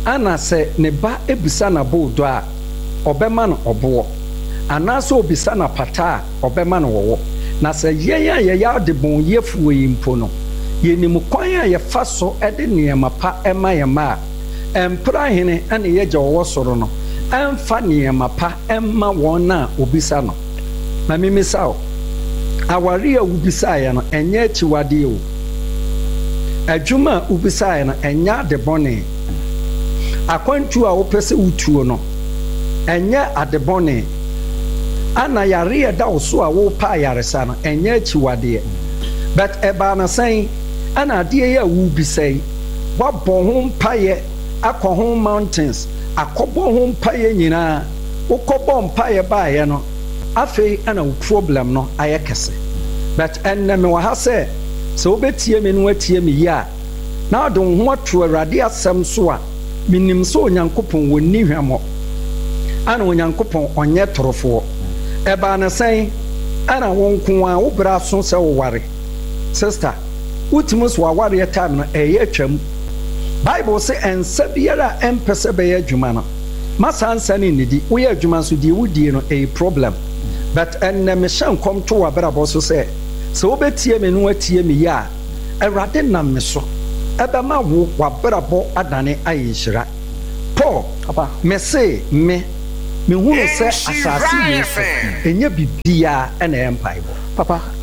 ana sɛ ne ba ebisa na bodo a ɔbɛma no ɔboɔ anaasɛ obisa na pata a ɔbɛma no wɔwɔ na sɛ yɛn a yɛyɛ ade bon yɛfuo yi mpo no yɛnim kwan a yɛfa so de nneɛma pa ɛma yɛn ma a ɛmpra hene ɛne yɛgya wɔwɔ soro no ɛmfa nneɛma pa ɛma wɔn a obisa no na mimisa o aware a wobisaeɛ no ɛnyɛ akyiwadeɛ o adwuma a wobisaeɛ no ɛnyɛ ade bɔne akwantu a wopɛ sɛ wotuo no ɛnyɛ ade bɔne ana yare da wo so a wopa ayaresa no ɛnyɛ akyiwadeɛ but ɛbaa na sɛn ana adeɛ yi a wobisa yi wabɔ ho mpayɛ akɔ ho mountains akɔbɔ ho mpayɛ nyinaa wokɔbɔ mpayɛ baayɛ no afei ana wo problem no ayɛ kɛse but ɛnnɛ me wɔ ha sɛ wobɛtie me no watie me yi a na ɔde wo ho ato Awurade asɛm so a menim sɛ Onyankopɔn wɔnni hwɛmmɔ ana Onyankopɔn ɔnyɛ torofoɔ ɛbaa ne sɛn ana wo nko a wo bra so sɛ woware sister wotumi so wawareɛ time no ɛyɛ atwam Bible sɛ ɛnsa biara a ɛmpɛ sɛ bɛyɛ adwuma no masa nsa ne nnidi woyɛ adwuma nso deɛ wodie no ɛyɛ problem but ɛnnɛ mehyɛ nkɔm to w'abrabɔ so sɛ wobɛtie me no watie me yi a Awurade nam me so ɛbɛma wo w'abrabɔ adane ayɛ nhyira Paul me se mehunu sɛ asase yi so ɛnyɛ bibiara ɛna ɛmpaebɔ papa